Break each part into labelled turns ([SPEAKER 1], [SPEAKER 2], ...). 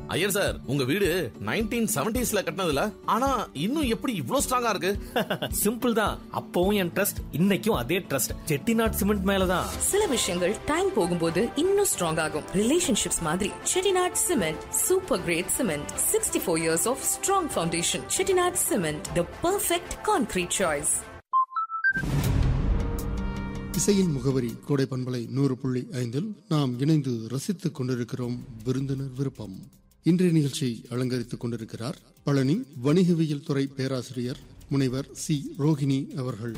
[SPEAKER 1] Iyer sir, உங்க வீடு 1970s கட்டினதுல, ஆனா இன்னும் எப்படி இவ்ளோ ஸ்ட்ராங்கா இருக்கு?
[SPEAKER 2] சிம்பிள் தான். அப்பவும் என் ட்ரஸ்ட், இன்னைக்கும் அதே ட்ரஸ்ட். செட்டிநாட் சிமெண்ட் மேலதான்.
[SPEAKER 3] சில விஷயங்கள் டைம் போகும்போது இன்னும் ஸ்ட்ராங் ஆகும். ரிலேஷன்ஷிப்ஸ் மாதிரி Chettinad cement super great cement. 64 years of strong foundation. Chettinad cement, the perfect concrete choice.
[SPEAKER 4] இசையின் முகவரி கோடை பண்பலை 100.5 நாம் இணைந்து ரசித்துக் கொண்டிருக்கிறோம் விருந்தினர் விருப்பம். இன்றைய நிகழ்ச்சியை அலங்கரித்துக் கொண்டிருக்கிறார் பழனி வணிகவியல் துறை பேராசிரியர் முனைவர் சி. ரோகிணி அவர்கள்.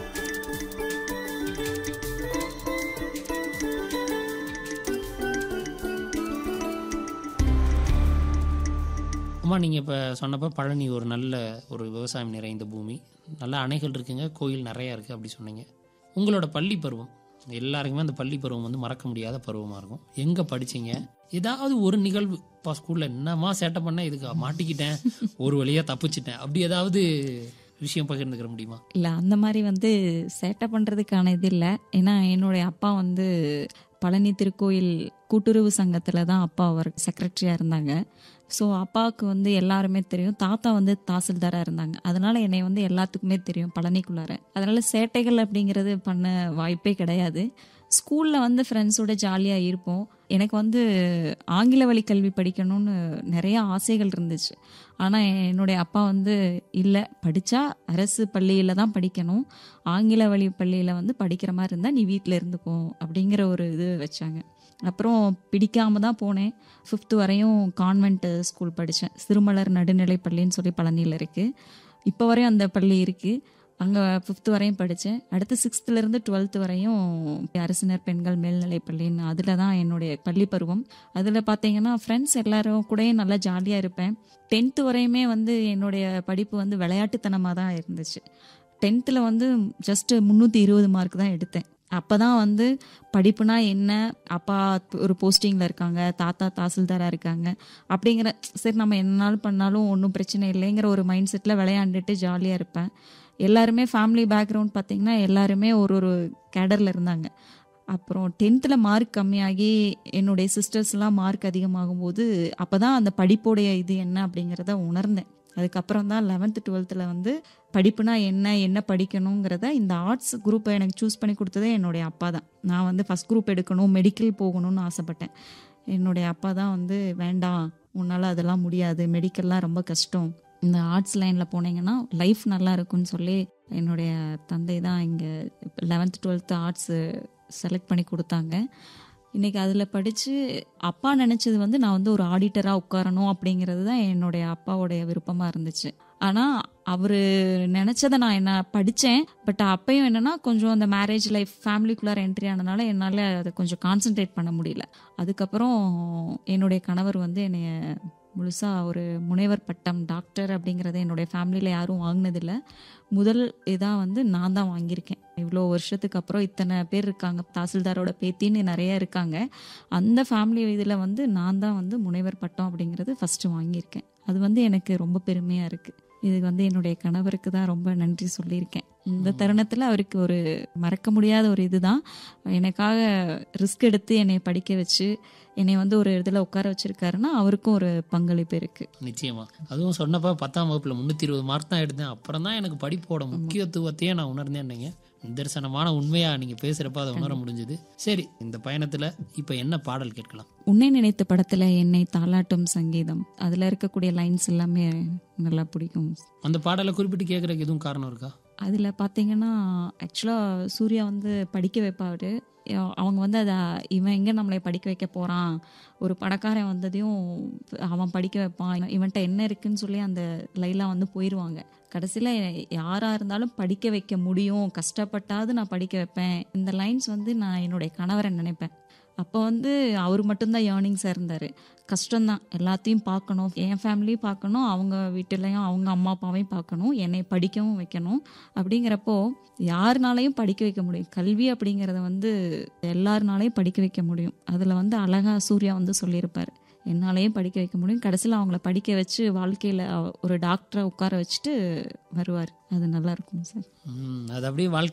[SPEAKER 5] அம்மா, நீங்கள் இப்போ சொன்னப்போ பழனி ஒரு நல்ல ஒரு விவசாயம் நிறைந்த பூமி, நல்ல அணைகள் இருக்குங்க, கோயில் நிறையா இருக்குது அப்படி சொன்னீங்க. உங்களோட பள்ளி பருவம் எல்லாருக்குமே அந்த பள்ளி பருவம் வந்து மறக்க முடியாத பருவமாக இருக்கும். எங்கே படிச்சிங்க? ஏதாவது ஒரு நிகழ்வு, இப்போ ஸ்கூலில் என்னம்மா சேட்டை பண்ண, இதுக்கு மாட்டிக்கிட்டேன், ஒரு வழியாக தப்பிச்சிட்டேன், அப்படி ஏதாவது விஷயம் பகிர்ந்துக்கிற முடியுமா?
[SPEAKER 6] இல்லை, அந்த மாதிரி வந்து சேட்டை பண்ணுறதுக்கான இது இல்லை. ஏன்னா என்னுடைய அப்பா வந்து பழனி திருக்கோயில் கூட்டுறவு சங்கத்தில் தான் அப்பா அவர் செக்ரட்டரியாக இருந்தாங்க. ஸோ அப்பாவுக்கு வந்து எல்லாருமே தெரியும். தாத்தா வந்து தாசில்தாராக இருந்தாங்க. அதனால என்னை வந்து எல்லாத்துக்குமே தெரியும் பழனிக்குள்ளார. அதனால சேட்டைகள் அப்படிங்கிறது பண்ண வாய்ப்பே கிடையாது. ஸ்கூலில் வந்து ஃப்ரெண்ட்ஸோட ஜாலியாக இருப்போம். எனக்கு வந்து ஆங்கில வழி கல்வி படிக்கணும்னு நிறைய ஆசைகள் இருந்துச்சு. ஆனால் என்னுடைய அப்பா வந்து இல்லை, படித்தா அரசு பள்ளியில் தான் படிக்கணும், ஆங்கில வழி பள்ளியில் வந்து படிக்கிற மாதிரி இருந்தால் நீ வீட்டில் இருந்துக்கோ அப்படிங்கிற ஒரு இது வச்சாங்க. அப்புறம் பிடிக்காம தான் போனேன். 5th வரையும் கான்வென்ட் ஸ்கூல் படித்தேன். சிறுமலர் நடுநிலை பள்ளின்னு சொல்லி பழனியில் இருக்குது. இப்போ வரையும் அந்த பள்ளி இருக்குது. அங்கே 5th வரையும் படித்தேன். அடுத்து 6th 12th வரையும் அரசினர் பெண்கள் மேல்நிலை பள்ளின்னு அதில் தான் என்னுடைய பள்ளி பருவம். அதில் பார்த்தீங்கன்னா ஃப்ரெண்ட்ஸ் எல்லாரும் கூடயும் நல்லா ஜாலியாக இருப்பேன். 10th வரையுமே வந்து என்னுடைய படிப்பு வந்து விளையாட்டுத்தனமாக தான் இருந்துச்சு. 10th வந்து ஜஸ்ட் 320 மார்க் தான் எடுத்தேன். அப்போ தான் வந்து படிப்புனா என்ன, அப்பா ஒரு போஸ்டிங்கில் இருக்காங்க, தாத்தா தாசில்தாராக இருக்காங்க அப்படிங்கிற, சரி நம்ம என்னாலும் பண்ணாலும் ஒன்றும் பிரச்சனை இல்லைங்கிற ஒரு மைண்ட் செட்டில் விளையாண்டுட்டு ஜாலியாக இருப்பேன். எல்லாருமே ஃபேமிலி பேக்ரவுண்ட் பார்த்திங்கன்னா எல்லாருமே ஒரு ஒரு கேடரில் இருந்தாங்க. அப்புறம் 10th மார்க் கம்மியாகி என்னுடைய சிஸ்டர்ஸ்லாம் மார்க் அதிகமாகும்போது அப்போ தான் அந்த படிப்போடைய இது என்ன அப்படிங்கிறத உணர்ந்தேன். அதுக்கப்புறம் தான் 11th 12th வந்து படிப்புனா என்ன படிக்கணுங்கிறத, இந்த ஆர்ட்ஸ் குரூப்பை எனக்கு சூஸ் பண்ணி கொடுத்ததே என்னுடைய அப்பா தான். நான் வந்து ஃபஸ்ட் குரூப் எடுக்கணும், மெடிக்கல் போகணும்னு ஆசைப்பட்டேன். என்னுடைய அப்பா தான் வந்து வேண்டாம், உன்னால் அதெல்லாம் முடியாது, மெடிக்கல்லாம் ரொம்ப கஷ்டம், இந்த ஆர்ட்ஸ் லைனில் போனீங்கன்னா லைஃப் நல்லா இருக்குன்னு சொல்லி என்னுடைய தந்தை தான் இங்கே 11th 12th ஆர்ட்ஸு செலக்ட் பண்ணி கொடுத்தாங்க. இன்றைக்கி அதில் படித்து அப்பா நினச்சது வந்து நான் வந்து ஒரு ஆடிட்டராக உட்காரணும் அப்படிங்கிறது தான் என்னுடைய அப்பாவோடைய விருப்பமாக இருந்துச்சு. ஆனால் அவர் நினச்சதை நான் என்ன படித்தேன். பட் அப்பையும் என்னென்னா கொஞ்சம் அந்த மேரேஜ் லைஃப் ஃபேமிலிக்குள்ளார என்ட்ரி ஆனதுனால என்னால் அதை கொஞ்சம் கான்சென்ட்ரேட் பண்ண முடியல. அதுக்கப்புறம் என்னுடைய கணவர் வந்து என்னைய முழுசாக ஒரு முனைவர் பட்டம் டாக்டர் அப்படிங்கிறத என்னுடைய ஃபேமிலியில் யாரும் வாங்கினதில்லை. முதல் இதாக வந்து நான் தான் வாங்கியிருக்கேன். இவ்வளோ வருஷத்துக்கு அப்புறம் இத்தனை பேர் இருக்காங்க, தாசில்தாரோட பேத்தின்னு நிறைய இருக்காங்க. அந்த ஃபேமிலி இதில் வந்து நான் தான் வந்து முனைவர் பட்டம் அப்படிங்கிறது ஃபஸ்ட்டு வாங்கியிருக்கேன். அது வந்து எனக்கு ரொம்ப பெருமையாக இருக்குது. இது வந்து என்னுடைய கணவருக்கு தான் ரொம்ப நன்றி சொல்லியிருக்கேன். இந்த தருணத்தில் அவருக்கு ஒரு மறக்க முடியாத ஒரு இதுதான். எனக்காக ரிஸ்க் எடுத்து என்னை படிக்க வச்சு என்னை வந்து ஒரு இதில் உட்கார வச்சிருக்காருன்னா அவருக்கும் ஒரு பங்களிப்பு இருக்குது.
[SPEAKER 5] நிச்சயமா. அதுவும் சொன்னப்போ 10ஆம் வகுப்பில் 320 மார்க் தான் எடுத்தேன். அப்புறம் தான் எனக்கு படிப்போட முக்கியத்துவத்தையே நான் உணர்ந்தேன்னீங்க. நிதர்சனமான உண்மையா நீங்க பேசுறப்ப அதை உணர முடிஞ்சது. சரி, இந்த பயணத்துல இப்ப என்ன பாடல் கேட்கலாம்?
[SPEAKER 6] உன்னை நினைத்த படத்துல என்னை தாலாட்டும் சங்கீதம், அதுல இருக்கக்கூடிய லைன்ஸ் எல்லாமே நல்லா பிடிக்கும்.
[SPEAKER 5] அந்த பாடலை குறிப்பிட்டு கேட்கறதுக்கு எதுவும் காரணம் இருக்கா?
[SPEAKER 6] அதுல பாத்தீங்கன்னா ஆக்சுவலாக சூர்யா வந்து படிக்க வைப்பாரு. அவங்க வந்து அதை இவன் எங்கே நம்மளை படிக்க வைக்க போகிறான், ஒரு பணக்காரன் வந்ததையும் அவன் படிக்க வைப்பான், இவன்கிட்ட என்ன இருக்குன்னு சொல்லி அந்த லைலாம் வந்து போயிடுவாங்க. கடைசியில் யாராக இருந்தாலும் படிக்க வைக்க முடியும், கஷ்டப்பட்டாவது நான் படிக்க வைப்பேன். இந்த லைன்ஸ் வந்து நான் என்னுடைய கணவரை நினைப்பேன். அப்போ வந்து அவர் மட்டும்தான் ஏர்னிங்ஸாக இருந்தார். கஷ்டம்தான், எல்லாத்தையும் பார்க்கணும், என் ஃபேமிலியும் பார்க்கணும், அவங்க வீட்டிலையும் அவங்க அம்மா அப்பாவையும் பார்க்கணும், என்னை படிக்கவும் வைக்கணும். அப்படிங்கிறப்போ யாருனாலையும் படிக்க வைக்க முடியும். கல்வி அப்படிங்கிறத வந்து எல்லாருனாலையும் படிக்க வைக்க முடியும். அதில் வந்து அழகா சூர்யா வந்து சொல்லியிருப்பார், என்னாலையும் படிக்க வைக்க முடியும். கடைசியில் அவங்கள படிக்க வச்சு வாழ்க்கையில் ஒரு டாக்டரை உட்கார வச்சுட்டு வருவார். அது நல்லா இருக்கும் சார்.
[SPEAKER 5] அது அப்படியே வாழ்க்கை